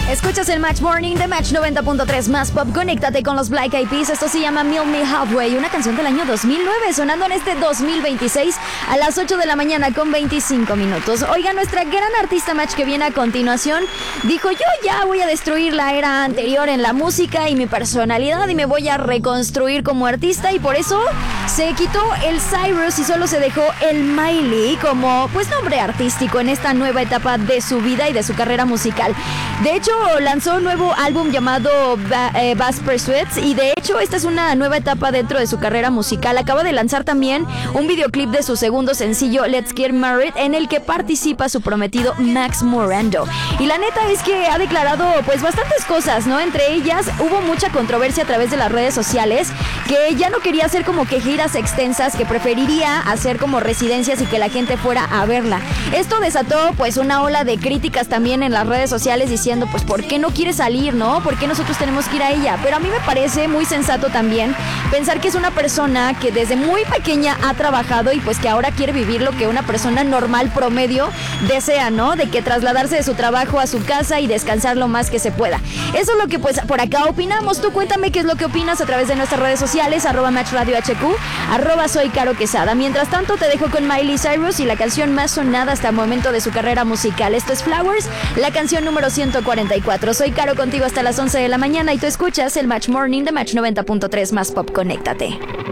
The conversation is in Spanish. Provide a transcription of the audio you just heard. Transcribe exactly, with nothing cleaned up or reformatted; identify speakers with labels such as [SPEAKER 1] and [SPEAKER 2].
[SPEAKER 1] Escuchas el Match Morning de Match noventa punto tres más pop. Conéctate con los Black Eyed Peas. Esto se llama Meet Me Halfway, una canción del año dos mil nueve, sonando en este dos mil veintiséis a las ocho de la mañana con veinticinco minutos. Oiga, nuestra gran artista Match que viene a continuación dijo: yo ya voy a destruir la era anterior en la música y mi personalidad y me voy a reconstruir como artista, y por eso se quitó el Cyrus y solo se dejó el Miley como pues nombre artístico en esta nueva etapa de su vida y de su carrera musical. De hecho, lanzó un nuevo álbum llamado ba- eh, Bass Pursuits, y de hecho esta es una nueva etapa dentro de su carrera musical. Acaba de lanzar también un videoclip de su segundo sencillo Let's Get Married, en el que participa su prometido Max Morando. Y la neta es que ha declarado pues bastantes cosas, ¿no? Entre ellas hubo mucha controversia a través de las redes sociales, que ya no quería hacer como que giras extensas, que preferiría hacer como residencias y que la gente fuera a verla. Esto desató pues una ola de críticas también en las redes sociales, diciendo pues ¿por qué no quiere salir, no? ¿Por qué nosotros tenemos que ir a ella? Pero a mí me parece muy sensato también pensar que es una persona que desde muy pequeña ha trabajado y pues que ahora quiere vivir lo que una persona normal promedio desea, ¿no? De que trasladarse de su trabajo a su casa y descansar lo más que se pueda. Eso es lo que pues por acá opinamos. Tú cuéntame qué es lo que opinas a través de nuestras redes sociales, arroba Match Radio H Q, arroba Soy Caro Quesada. Mientras tanto te dejo con Miley Cyrus y la canción más sonada hasta el momento de su carrera musical. Esto es Flowers, la canción número ciento cuarenta y cuatro. Soy Caro contigo hasta las once de la mañana y tú escuchas el Match Morning de Match noventa punto tres más pop. Conéctate.